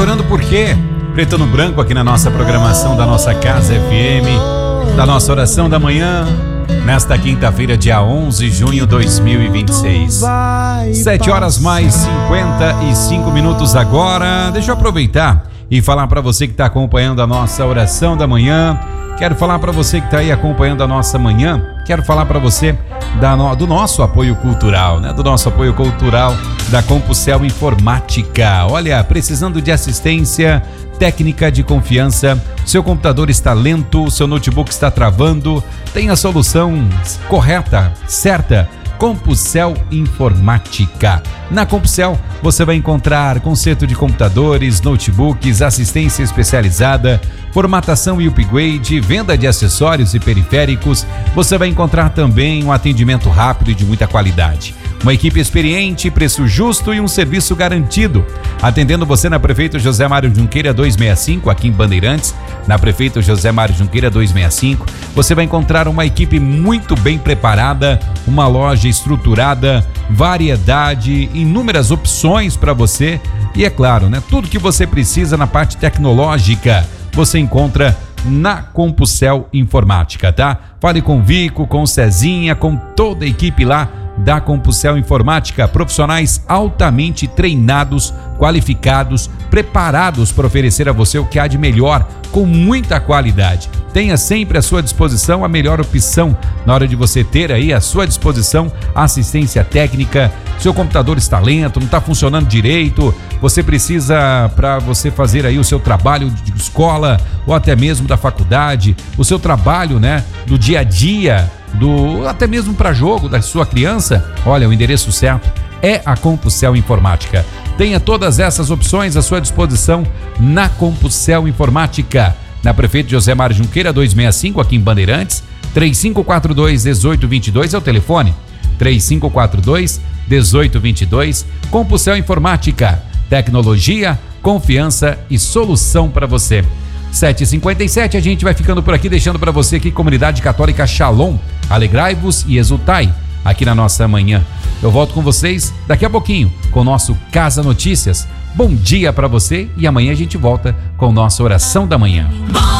chorando por quê? Preto no branco aqui na nossa programação da nossa Casa FM, da nossa oração da manhã, nesta quinta-feira, dia 11 de junho de 2026. 7 horas mais 55 minutos agora. Deixa eu aproveitar e falar para você que está acompanhando a nossa oração da manhã. Quero falar para você que está aí acompanhando a nossa manhã. Quero falar para você do nosso apoio cultural, né? Do nosso apoio cultural da Compusel Informática. Olha, precisando de assistência técnica de confiança, seu computador está lento, seu notebook está travando, tem a solução correta, certa. Compusel Informática. Na Compusel você vai encontrar conserto de computadores, notebooks, assistência especializada, formatação e upgrade, venda de acessórios e periféricos. Você vai encontrar também um atendimento rápido e de muita qualidade. Uma equipe experiente, preço justo e um serviço garantido. Atendendo você na Prefeito José Mário Junqueira 265, aqui em Bandeirantes, na Prefeito José Mário Junqueira 265, você vai encontrar uma equipe muito bem preparada, uma loja estruturada, variedade, inúmeras opções para você e é claro, né, tudo que você precisa na parte tecnológica, você encontra na Compusel Informática, tá? Fale com o Vico, com o Cezinha, com toda a equipe lá da Compusel Informática, profissionais altamente treinados, qualificados, preparados para oferecer a você o que há de melhor, com muita qualidade. Tenha sempre à sua disposição a melhor opção na hora de você ter aí à sua disposição assistência técnica. Seu computador está lento, não está funcionando direito, você precisa, para você fazer aí o seu trabalho de escola ou até mesmo da faculdade, o seu trabalho, né, do dia a dia, até mesmo para jogo da sua criança. Olha, o endereço certo é a Compusel Informática. Tenha todas essas opções à sua disposição na Compusel Informática, na Prefeito José Mário Junqueira 265, aqui em Bandeirantes. 3542-1822 é o telefone. 3542-1822. Compusel Informática, tecnologia, confiança e solução para você. 7h57, a gente vai ficando por aqui, deixando para você aqui Comunidade Católica Shalom. Alegrai-vos e exultai aqui na nossa manhã. Eu volto com vocês daqui a pouquinho com o nosso Casa Notícias. Bom dia para você e amanhã a gente volta com nossa oração da manhã.